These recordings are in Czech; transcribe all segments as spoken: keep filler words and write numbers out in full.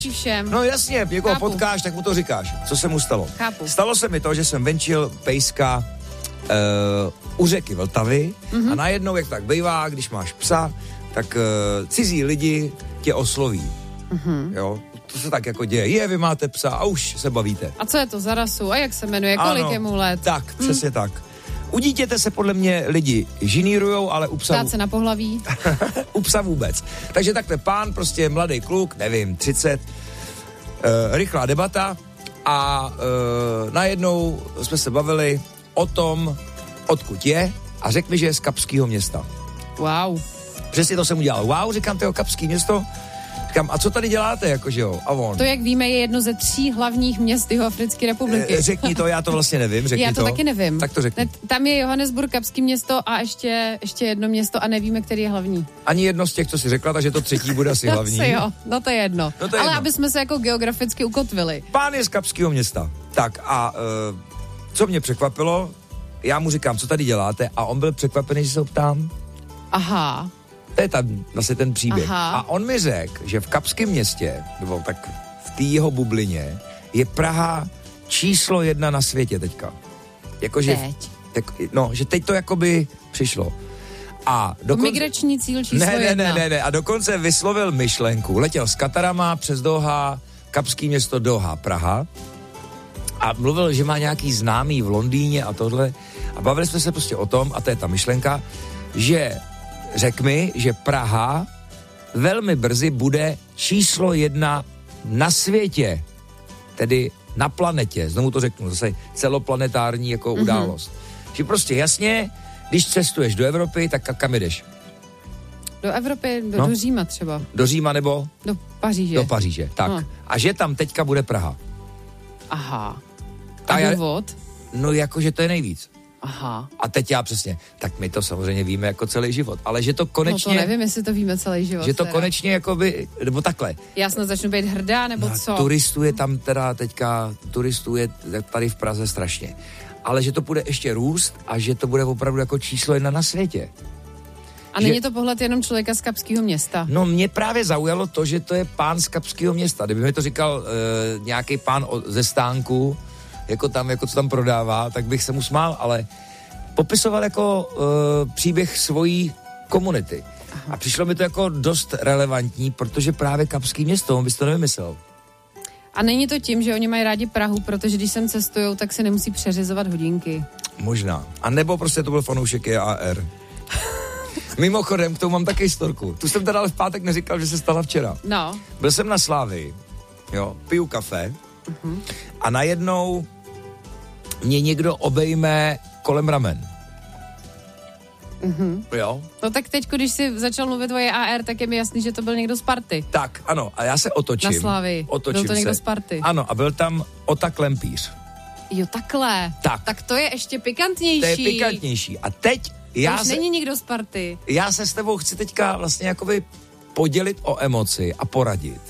všem. No jasně, někoho Chápu. potkáš, tak mu to říkáš. Co se mu stalo? Chápu. Stalo se mi to, že jsem venčil pejska uh, u řeky Vltavy mm-hmm. a najednou, jak tak bývá, když máš psa, tak uh, cizí lidi tě osloví. Mm-hmm. Jo, to se tak jako děje. Je, vy máte psa a už se bavíte. A co je to za rasu? A jak se jmenuje? Kolik ano, je mu let? Tak, přesně hmm. tak. U dítěte se podle mě lidi žinírujou, ale u psa... Dát se na pohlaví? U psa vůbec. Takže takhle pán, prostě mladý kluk, nevím, třicet, uh, rychlá debata a uh, najednou jsme se bavili o tom, odkud je a řekl mi, že je z Kapského města. Wow. Přesně to jsem udělal. Wow, říkám, to je Kapský město. Říkám, a co tady děláte, jakože jo? A on. To, jak víme, je jedno ze tří hlavních měst Jihoafrické republiky. E, řekni to, já to vlastně nevím, řekni to. Já to, to taky nevím. Tak to řekni. Ne, tam je Johannesburg, Kapský město a ještě, ještě jedno město a nevíme, který je hlavní. Ani jedno z těch, co jsi řekla, takže to třetí bude asi hlavní. Asi jo, no to je jedno. No to je Ale jedno. aby jsme se jako geograficky ukotvili. Pán je z Kapského města. Tak a uh, co mě překvapilo, já mu říkám, co tady děláte a on byl překvapený, že se ho ptám. Aha. To je tam vlastně ten příběh. Aha. A on mi řekl, že v Kapském městě, nebo tak v té jeho bublině, je Praha číslo jedna na světě teďka. Jakože, Teď. Tak, no, že teď to jakoby přišlo. A dokonce, Migrační cíl číslo ne, ne, jedna. ne, ne, ne, a dokonce vyslovil myšlenku. Letěl s Katarama přes Doha, Kapský město Doha, Praha. A mluvil, že má nějaký známý v Londýně a tohle. A bavili jsme se prostě o tom, a to je ta myšlenka, že řekl mi, že Praha velmi brzy bude číslo jedna na světě, tedy na planetě, znovu to řeknu, zase celoplanetární jako mm-hmm. událost. Že prostě jasně, když cestuješ do Evropy, tak kam jdeš? Do Evropy, do, no? do Říma třeba. Do Říma nebo? Do Paříže. Do Paříže, tak. No. A že tam teďka bude Praha. Aha. A, A já, důvod? No jakože to je nejvíc. Aha. A teď já přesně, tak my to samozřejmě víme jako celý život, ale že to konečně... No to nevím, jestli to víme celý život. Že to teda. konečně jakoby, nebo takhle. Já snad začnu být hrdá, nebo no, co? Turistů je tam teda teďka, turistů je tady v Praze strašně. Ale že to bude ještě růst a že to bude opravdu jako číslo jedna na světě. A že... není to pohled jenom člověka z Kapského města? No mě právě zaujalo to, že to je pán z Kapského města. Kdyby mi to říkal e, nějaký pán o, ze stánku, jako tam, jako co tam prodává, tak bych se mu smál, ale popisoval jako e, příběh svojí komunity. Aha. A přišlo mi to jako dost relevantní, protože právě Kapský město, on bys to nevymyslel. A není to tím, že oni mají rádi Prahu, protože když sem cestujou, tak se nemusí přeřizovat hodinky. Možná. A nebo prostě to byl fanoušek J A R. Mimochodem, k tomu mám taky historku. Tu jsem teda ale v pátek neříkal, že se stala včera. No. Byl jsem na Slávii, jo, piju kafe uh-huh. a najednou mě někdo obejme kolem ramen. Mhm. Jo. No tak teď, když jsi začal mluvit o J A R, tak je mi jasný, že to byl někdo z party. Tak, ano, a já se otočím. Na Slávii. Otočím byl to někdo se. z party. Ano, a byl tam Ota Klempíř. Jo, takhle. Tak. Tak to je ještě pikantnější. To je pikantnější. A teď já to už se, není nikdo z party. já se s tebou chci teďka vlastně jakoby podělit o emoci a poradit.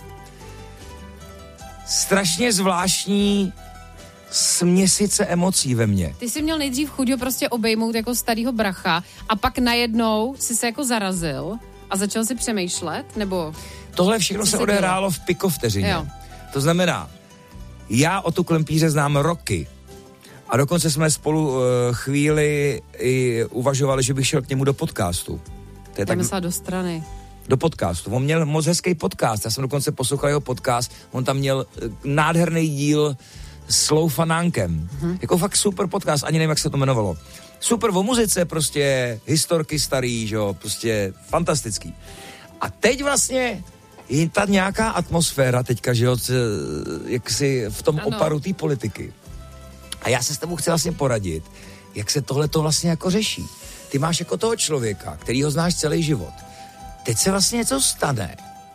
Strašně zvláštní směsice emocí ve mně. Ty jsi měl nejdřív chuť ho prostě obejmout jako starýho bracha a pak najednou si se jako zarazil a začal si přemýšlet, nebo... Tohle všechno se odehrálo v pikovteřině. Jo. To znamená, já o tu Klempíře znám roky a dokonce jsme spolu uh, chvíli i uvažovali, že bych šel k němu do podcastu. To je tak... myslela do strany. Do podcastu. On měl moc hezký podcast. Já jsem dokonce poslouchal jeho podcast. On tam měl uh, nádherný díl s Loufanánkem. Hmm. Jako fakt super podcast, ani nevím, jak se to jmenovalo. Super o muzice, prostě historky starý, že jo, prostě fantastický. A teď vlastně je ta nějaká atmosféra teďka, že jo, jak si v tom ano. oparu té politiky. A já se s tebou chci vlastně poradit, jak se tohle to vlastně jako řeší. Ty máš jako toho člověka, který ho znáš celý život. Teď se vlastně něco stane.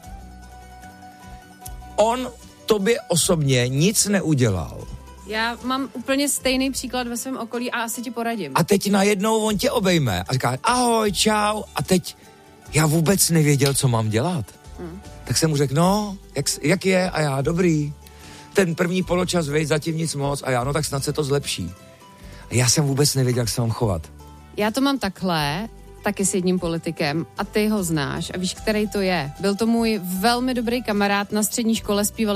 On tobě osobně nic neudělal. Já mám úplně stejný příklad ve svém okolí a asi ti poradím. A teď najednou on tě obejme a říká ahoj, čau. A teď já vůbec nevěděl, co mám dělat. Hmm. Tak jsem mu řekl, no, jak, jak je? A já, dobrý. Ten první poločas, veď, zatím nic moc. A já, no tak snad se to zlepší. A já jsem vůbec nevěděl, jak se mám chovat. Já to mám takhle, taky s jedním politikem a ty ho znáš a víš, který to je. Byl to můj velmi dobrý kamarád na střední škole, zpíval